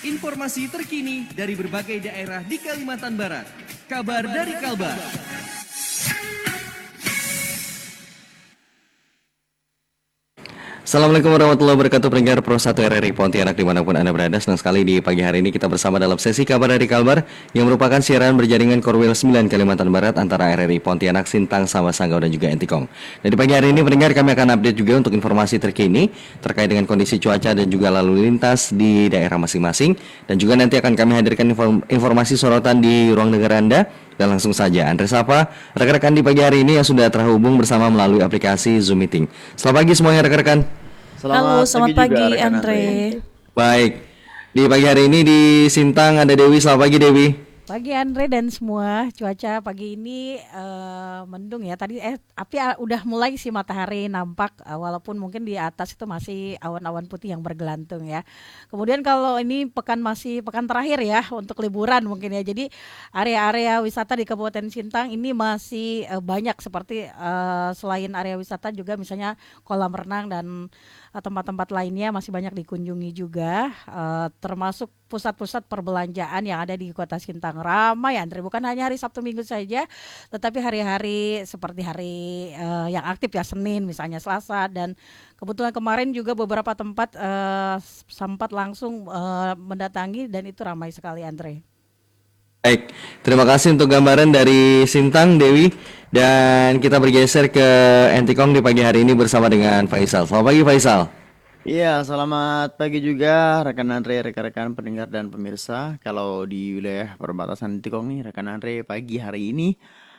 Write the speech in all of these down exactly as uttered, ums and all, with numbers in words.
informasi terkini dari berbagai daerah di Kalimantan Barat. Kabar dari Kalbar. Assalamualaikum warahmatullahi wabarakatuh, pendengar Pro satu R R I Pontianak dimanapun Anda berada. Senang sekali di pagi hari ini kita bersama dalam sesi Kabar dari Kalbar yang merupakan siaran berjaringan Korwil sembilan Kalimantan Barat antara R R I Pontianak, Sintang, Sambas, Sanggau dan juga Entikong. Dan di pagi hari ini pendengar kami akan update juga untuk informasi terkini terkait dengan kondisi cuaca dan juga lalu lintas di daerah masing-masing. Dan juga nanti akan kami hadirkan inform- informasi sorotan di ruang dengar Anda. Dan langsung saja Andre sapa rekan-rekan di pagi hari ini yang sudah terhubung bersama melalui aplikasi Zoom Meeting. Selamat pagi semuanya rekan-rekan. Selamat Halo, selamat pagi, pagi Andre. Andre. Baik, di pagi hari ini di Sintang ada Dewi. Selamat pagi Dewi. Pagi Andre dan semua. Cuaca pagi ini uh, mendung ya. Tadi eh tapi uh, udah mulai sih matahari nampak, uh, walaupun mungkin di atas itu masih awan-awan putih yang bergelantung ya. Kemudian kalau ini pekan masih pekan terakhir ya untuk liburan mungkin ya. Jadi area-area wisata di Kabupaten Sintang ini masih uh, banyak seperti uh, selain area wisata juga misalnya kolam renang dan uh, tempat-tempat lainnya masih banyak dikunjungi juga, uh, termasuk pusat-pusat perbelanjaan yang ada di Kota Sintang. Ramai Andre, bukan hanya hari Sabtu Minggu saja, tetapi hari-hari seperti hari uh, yang aktif ya, Senin misalnya, Selasa, dan kebetulan kemarin juga beberapa tempat uh, sempat langsung uh, mendatangi dan itu ramai sekali Andre. Baik, terima kasih untuk gambaran dari Sintang Dewi, dan kita bergeser ke Entikong di pagi hari ini bersama dengan Faisal. Selamat pagi Faisal. Iya, selamat pagi juga rekan Andre, rekan-rekan pendengar dan pemirsa. Kalau di wilayah perbatasan Entikong nih, rekan Andre, pagi hari ini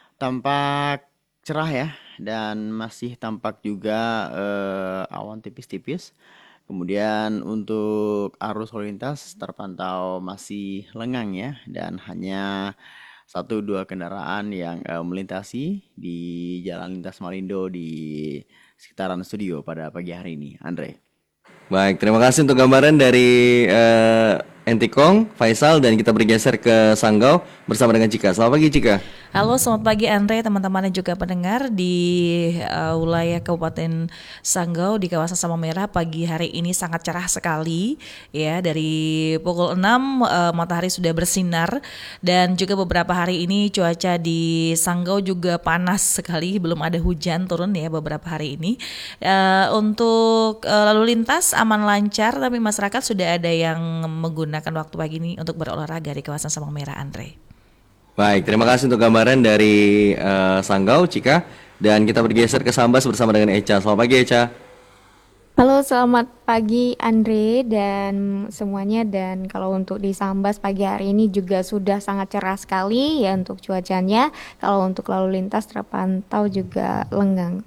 tampak cerah ya, dan masih tampak juga eh, awan tipis-tipis. Kemudian untuk arus lalu lintas terpantau masih lengang ya, dan hanya satu dua kendaraan yang eh, melintasi di Jalan Lintas Malindo di sekitaran studio pada pagi hari ini, Andre. Baik, terima kasih untuk gambaran dari uh, Entikong, Faisal, dan kita bergeser ke Sanggau bersama dengan Cika. Selamat pagi Cika. Halo, selamat pagi Andre, teman-teman dan juga pendengar di uh, wilayah Kabupaten Sanggau di kawasan Sabang Merah. Pagi hari ini sangat cerah sekali ya, dari pukul enam uh, matahari sudah bersinar, dan juga beberapa hari ini cuaca di Sanggau juga panas sekali, belum ada hujan turun ya beberapa hari ini. Uh, untuk uh, lalu lintas aman lancar, tapi masyarakat sudah ada yang menggunakan waktu pagi ini untuk berolahraga di kawasan Sabang Merah Andre. Baik, terima kasih untuk gambaran dari uh, Sanggau, Cika. Dan kita bergeser ke Sambas bersama dengan Echa. Selamat pagi Echa. Halo, selamat pagi Andre dan semuanya. Dan kalau untuk di Sambas pagi hari ini juga sudah sangat cerah sekali ya untuk cuacanya. Kalau untuk lalu lintas terpantau juga lenggang.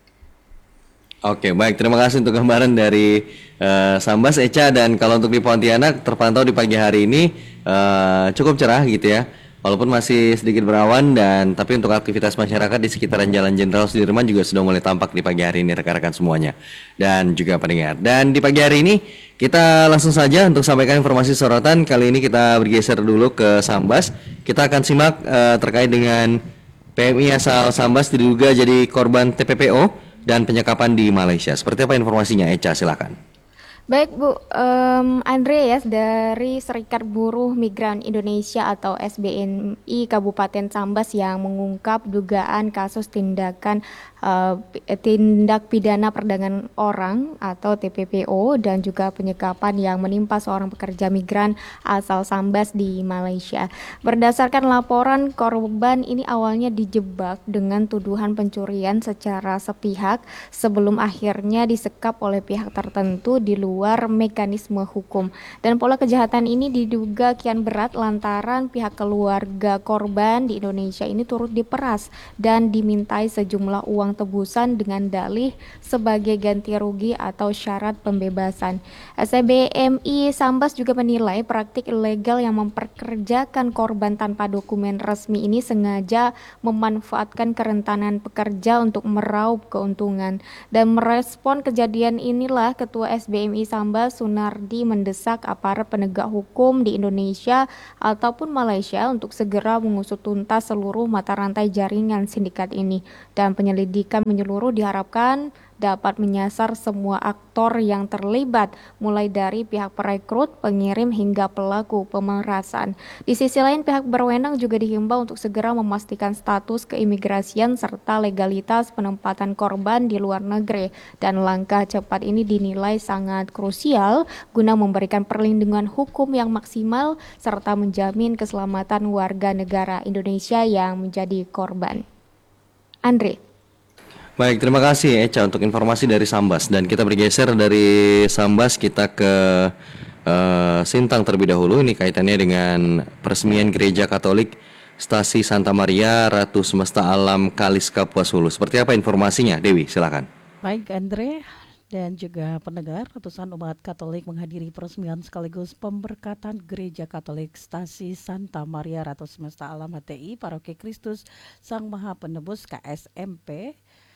Oke, baik, terima kasih untuk gambaran dari uh, Sambas, Echa. Dan kalau untuk di Pontianak terpantau di pagi hari ini uh, cukup cerah gitu ya. Walaupun masih sedikit berawan, dan tapi untuk aktivitas masyarakat di sekitaran Jalan Jenderal Sudirman juga sudah mulai tampak di pagi hari ini rekan-rekan semuanya dan juga pendengar. Dan di pagi hari ini kita langsung saja untuk sampaikan informasi sorotan. Kali ini kita bergeser dulu ke Sambas. Kita akan simak uh, terkait dengan P M I asal Sambas diduga jadi korban T P P O dan penyekapan di Malaysia. Seperti apa informasinya Echa, silakan. Baik Bu, um, Andre ya, dari Serikat Buruh Migran Indonesia atau S B M I Kabupaten Sambas yang mengungkap dugaan kasus tindakan uh, tindak pidana perdagangan orang atau T P P O dan juga penyekapan yang menimpa seorang pekerja migran asal Sambas di Malaysia. Berdasarkan laporan, korban ini awalnya dijebak dengan tuduhan pencurian secara sepihak sebelum akhirnya disekap oleh pihak tertentu di luar luar mekanisme hukum, dan pola kejahatan ini diduga kian berat lantaran pihak keluarga korban di Indonesia ini turut diperas dan dimintai sejumlah uang tebusan dengan dalih sebagai ganti rugi atau syarat pembebasan. S B M I Sambas juga menilai praktik ilegal yang memperkerjakan korban tanpa dokumen resmi ini sengaja memanfaatkan kerentanan pekerja untuk meraup keuntungan, dan merespon kejadian inilah Ketua S B M I Sambas Sunardi mendesak aparat penegak hukum di Indonesia ataupun Malaysia untuk segera mengusut tuntas seluruh mata rantai jaringan sindikat ini, dan penyelidikan menyeluruh diharapkan dapat menyasar semua aktor yang terlibat, mulai dari pihak perekrut, pengirim, hingga pelaku pemerasan. Di sisi lain, pihak berwenang juga dihimbau untuk segera memastikan status keimigrasian serta legalitas penempatan korban di luar negeri, dan langkah cepat ini dinilai sangat krusial guna memberikan perlindungan hukum yang maksimal serta menjamin keselamatan warga negara Indonesia yang menjadi korban. Andre. Baik, terima kasih Echa untuk informasi dari Sambas, dan kita bergeser dari Sambas kita ke uh, Sintang terlebih dahulu. Ini kaitannya dengan peresmian Gereja Katolik Stasi Santa Maria Ratu Semesta Alam Kalis Kapuas Hulu. Seperti apa informasinya, Dewi? Silakan. Baik Andre dan juga pendengar, ratusan umat Katolik menghadiri peresmian sekaligus pemberkatan Gereja Katolik Stasi Santa Maria Ratu Semesta Alam H T I Paroki Kristus Sang Maha Penebus K S M P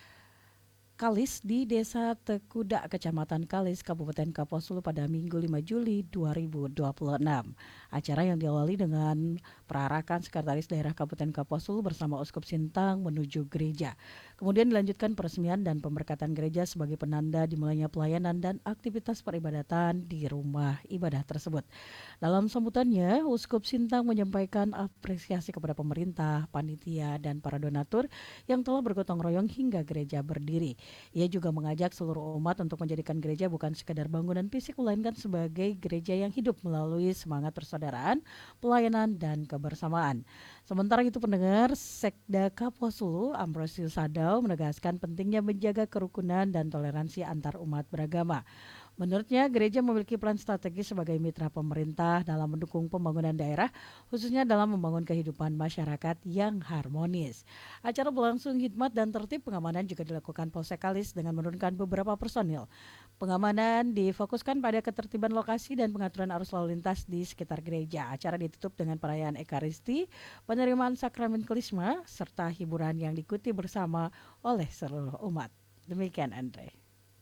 Kalis di Desa Tekuda, Kecamatan Kalis, Kabupaten Kapuas Hulu pada Minggu lima Juli dua ribu dua puluh enam. Acara yang diawali dengan perarakan Sekretaris Daerah Kabupaten Kapuas Hulu bersama Uskup Sintang menuju gereja. Kemudian dilanjutkan peresmian dan pemberkatan gereja sebagai penanda dimulainya pelayanan dan aktivitas peribadatan di rumah ibadah tersebut. Dalam sambutannya, Uskup Sintang menyampaikan apresiasi kepada pemerintah, panitia, dan para donatur yang telah bergotong royong hingga gereja berdiri. Ia juga mengajak seluruh umat untuk menjadikan gereja bukan sekadar bangunan fisik, melainkan sebagai gereja yang hidup melalui semangat persaudaraan, pelayanan, dan kebersamaan. Sementara itu pendengar, Sekda Kapuas Hulu Ambrosius Sadau menegaskan pentingnya menjaga kerukunan dan toleransi antar umat beragama. Menurutnya, gereja memiliki peran strategis sebagai mitra pemerintah dalam mendukung pembangunan daerah, khususnya dalam membangun kehidupan masyarakat yang harmonis. Acara berlangsung hikmat dan tertib. Pengamanan juga dilakukan Polsek Kalis dengan menurunkan beberapa personil. Pengamanan difokuskan pada ketertiban lokasi dan pengaturan arus lalu lintas di sekitar gereja. Acara ditutup dengan perayaan Ekaristi, penerimaan sakramen Kelisma, serta hiburan yang diikuti bersama oleh seluruh umat. Demikian Andre.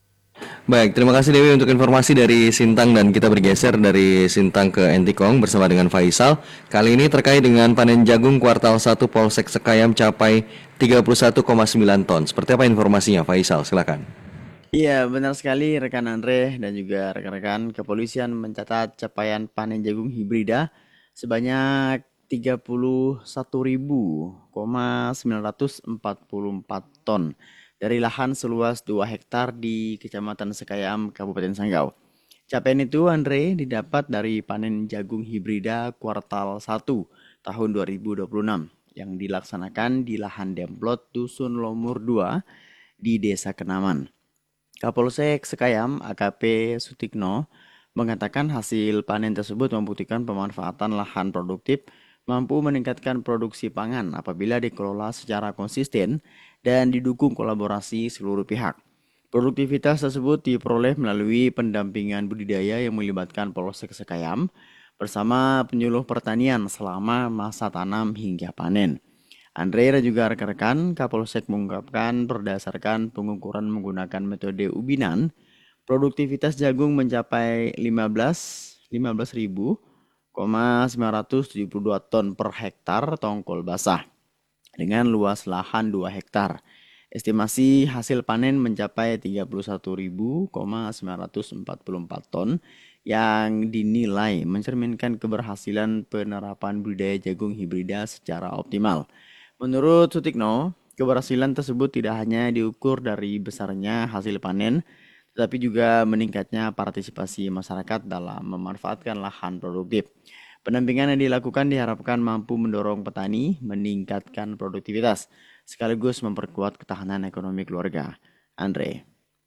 Baik, terima kasih Dewi untuk informasi dari Sintang, dan kita bergeser dari Sintang ke Entikong bersama dengan Faisal. Kali ini terkait dengan panen jagung kuartal satu Polsek Sekayam capai tiga puluh satu koma sembilan ton. Seperti apa informasinya, Faisal? Silakan. Iya, benar sekali rekan Andre dan juga rekan-rekan. Kepolisian mencatat capaian panen jagung hibrida sebanyak tiga puluh satu ribu sembilan ratus empat puluh empat ton dari lahan seluas dua hektar di Kecamatan Sekayam, Kabupaten Sanggau. Capaian itu, Andre, didapat dari panen jagung hibrida kuartal satu tahun dua ribu dua puluh enam yang dilaksanakan di lahan Demplot Dusun Lomur dua di Desa Kenaman. Kapolsek Sekayam A K P Sutikno mengatakan hasil panen tersebut membuktikan pemanfaatan lahan produktif mampu meningkatkan produksi pangan apabila dikelola secara konsisten dan didukung kolaborasi seluruh pihak. Produktivitas tersebut diperoleh melalui pendampingan budidaya yang melibatkan Polsek Sekayam bersama penyuluh pertanian selama masa tanam hingga panen. Andre dan juga rekan-rekan, Kapolsek mengungkapkan berdasarkan pengukuran menggunakan metode ubinan, produktivitas jagung mencapai lima belas ribu sembilan ratus tujuh puluh dua ton per hektar tongkol basah dengan luas lahan dua hektar. Estimasi hasil panen mencapai tiga puluh satu ribu sembilan ratus empat puluh empat ton yang dinilai mencerminkan keberhasilan penerapan budidaya jagung hibrida secara optimal. Menurut Sutikno, keberhasilan tersebut tidak hanya diukur dari besarnya hasil panen, tetapi juga meningkatnya partisipasi masyarakat dalam memanfaatkan lahan produktif. Pendampingan yang dilakukan diharapkan mampu mendorong petani meningkatkan produktivitas, sekaligus memperkuat ketahanan ekonomi keluarga. Andre.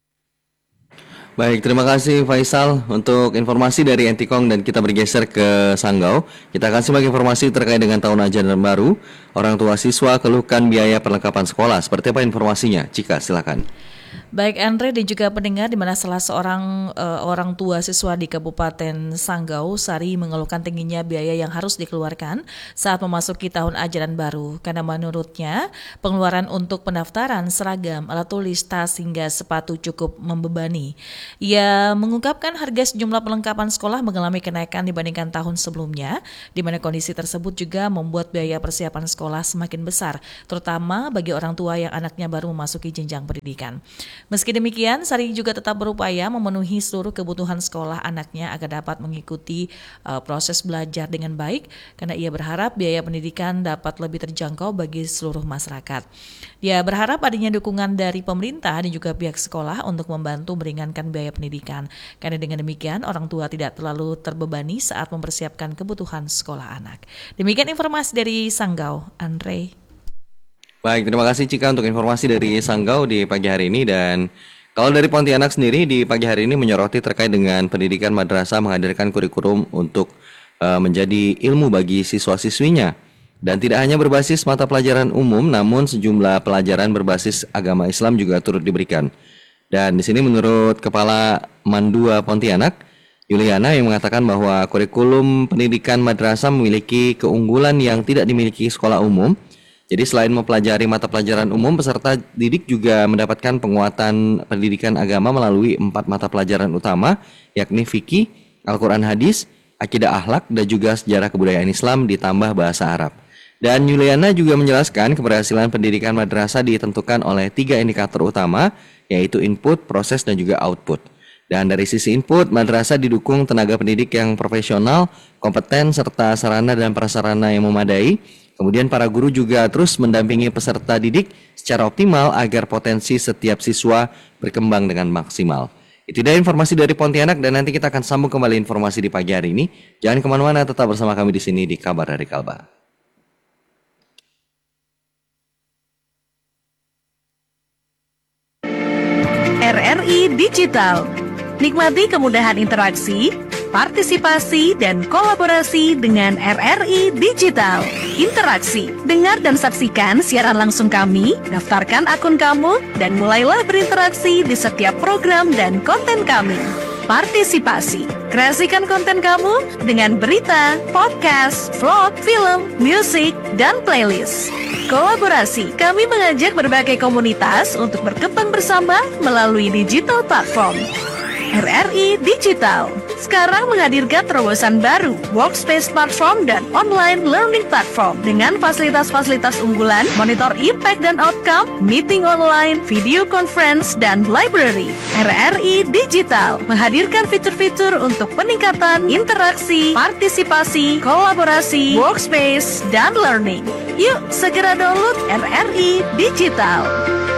Baik, terima kasih Faisal untuk informasi dari Entikong, dan kita bergeser ke Sanggau. Kita akan simak informasi terkait dengan tahun ajaran baru. Orang tua siswa keluhkan biaya perlengkapan sekolah. Seperti apa informasinya? Cika, silakan. Baik Andre dan juga pendengar, di mana salah seorang uh, orang tua siswa di Kabupaten Sanggau, Sari, mengeluhkan tingginya biaya yang harus dikeluarkan saat memasuki tahun ajaran baru. Karena menurutnya, pengeluaran untuk pendaftaran seragam, alat tulis, tas hingga sepatu cukup membebani. Ia mengungkapkan harga sejumlah perlengkapan sekolah mengalami kenaikan dibandingkan tahun sebelumnya, di mana kondisi tersebut juga membuat biaya persiapan sekolah semakin besar, terutama bagi orang tua yang anaknya baru memasuki jenjang pendidikan. Meski demikian, Sari juga tetap berupaya memenuhi seluruh kebutuhan sekolah anaknya agar dapat mengikuti uh, proses belajar dengan baik, karena ia berharap biaya pendidikan dapat lebih terjangkau bagi seluruh masyarakat. Dia berharap adanya dukungan dari pemerintah dan juga pihak sekolah untuk membantu meringankan biaya pendidikan, karena dengan demikian orang tua tidak terlalu terbebani saat mempersiapkan kebutuhan sekolah anak. Demikian informasi dari Sanggau, Andre. Baik, terima kasih Cika untuk informasi dari Sanggau di pagi hari ini. Dan kalau dari Pontianak sendiri di pagi hari ini menyoroti terkait dengan pendidikan madrasah menghadirkan kurikulum untuk uh, menjadi ilmu bagi siswa-siswinya. Dan tidak hanya berbasis mata pelajaran umum, namun sejumlah pelajaran berbasis agama Islam juga turut diberikan. Dan di sini menurut Kepala Mandua Pontianak, Yuliana, yang mengatakan bahwa kurikulum pendidikan madrasah memiliki keunggulan yang tidak dimiliki sekolah umum. Jadi selain mempelajari mata pelajaran umum, peserta didik juga mendapatkan penguatan pendidikan agama melalui empat mata pelajaran utama, yakni fikih, Al-Quran Hadis, akidah akhlak, dan juga sejarah kebudayaan Islam ditambah bahasa Arab. Dan Yuliana juga menjelaskan keberhasilan pendidikan madrasah ditentukan oleh tiga indikator utama, yaitu input, proses, dan juga output. Dan dari sisi input, madrasah didukung tenaga pendidik yang profesional, kompeten, serta sarana dan prasarana yang memadai. Kemudian para guru juga terus mendampingi peserta didik secara optimal agar potensi setiap siswa berkembang dengan maksimal. Itu dia informasi dari Pontianak, dan nanti kita akan sambung kembali informasi di pagi hari ini. Jangan kemana-mana, tetap bersama kami di sini di Kabar dari Kalbar. R R I Digital. Nikmati kemudahan interaksi, partisipasi, dan kolaborasi dengan R R I Digital. Interaksi, dengar dan saksikan siaran langsung kami, daftarkan akun kamu, dan mulailah berinteraksi di setiap program dan konten kami. Partisipasi, kreasikan konten kamu dengan berita, podcast, vlog, film, musik, dan playlist. Kolaborasi, kami mengajak berbagai komunitas untuk berkembang bersama melalui digital platform. R R I Digital sekarang menghadirkan terobosan baru, workspace platform dan online learning platform dengan fasilitas-fasilitas unggulan, monitor impact dan outcome, meeting online, video conference, dan library. R R I Digital menghadirkan fitur-fitur untuk peningkatan interaksi, partisipasi, kolaborasi, workspace, dan learning. Yuk segera download R R I Digital.